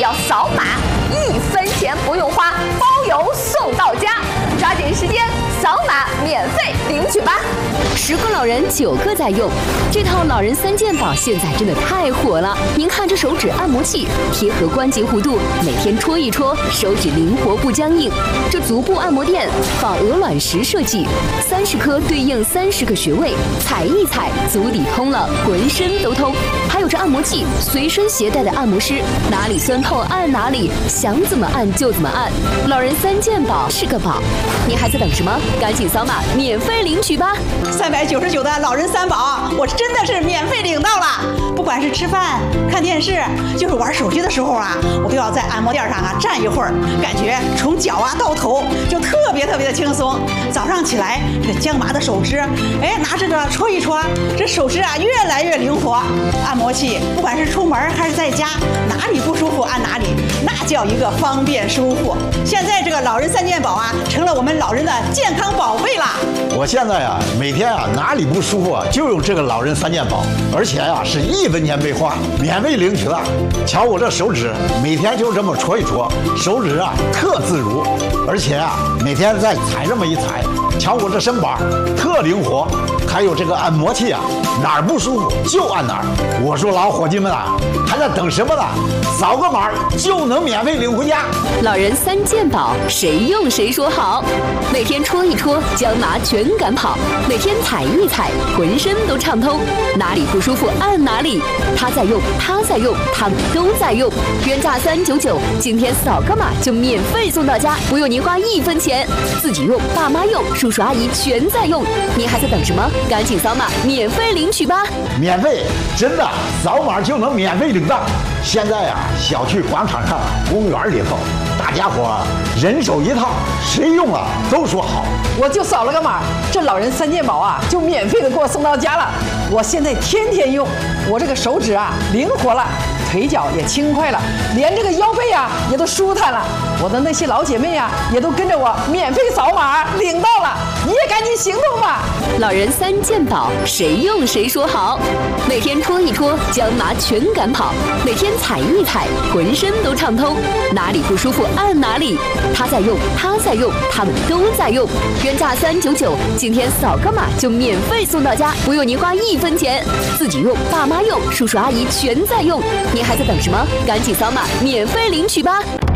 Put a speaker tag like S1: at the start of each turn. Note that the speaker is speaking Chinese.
S1: 要扫码，1分钱不用花，包邮送到家。抓紧时间扫码免费领取吧！10个老人9个在用，这套老人3件宝现在真的太火了。您看这手指按摩器，贴合关节弧度，每天戳一戳，手指灵活不僵硬。这足部按摩垫仿鹅卵石设计，30颗对应30个穴位，踩一踩，足底通了，浑身都通。还有这按摩器，随身携带的按摩师，哪里酸痛按哪里，想怎么按就怎么按。老人3件宝是个宝，你还在等什么？赶紧扫码免费领取吧
S2: ！399的老人3宝，我真的是免费领到了。不管是吃饭、看电视，就是玩手机的时候啊，我都要在按摩垫上站一会儿，感觉从脚到头就特别的轻松。早上起来，这个僵麻的手指，拿这个戳一戳，这手指越来越灵活。按摩器不管是出门还是在家，哪里不舒服按哪里，那叫一个方便舒服。现在这个老人3件宝成了我们老人的健康宝贝啦！
S3: 我现在每天哪里不舒服就用这个老人3件宝，而且是1分钱没花，免费领取了。瞧我这手指，每天就这么戳一戳，手指特自如，而且每天再踩这么一踩，瞧我这身板特灵活。还有这个按摩器哪儿不舒服就按哪儿。我说老伙计们还在等什么呢？扫个码就能免费领回家。
S1: 老人3件宝，谁用谁说好。每天戳一戳，僵麻全赶跑；每天踩一踩，浑身都畅通。哪里不舒服按哪里，他在用，他在用，他们都在用。原价399，今天扫个码就免费送到家，不用您花1分钱。自己用，爸妈用，叔叔阿姨全在用。您还在等什么？赶紧扫码免费领取吧！
S3: 免费，真的，扫码就能免费领到。现在小区广场上、公园里头，大家伙人手一套，谁用了都说好。
S4: 我就扫了个码，这老人3件宝就免费的给我送到家了。我现在天天用，我这个手指灵活了，腿脚也轻快了，连这个腰背也都舒坦了。我的那些老姐妹也都跟着我免费扫码领到了，你也赶紧行动吧！
S1: 老人3件宝，谁用谁说好。每天戳一戳，僵麻全赶跑；每天踩一踩，浑身都畅通。哪里不舒服按哪里，他在用，他在用，他们都在用。原价399，今天扫个码就免费送到家，不用您花1分钱。自己用，爸妈用，叔叔阿姨全在用。您还在等什么？赶紧扫码免费领取吧！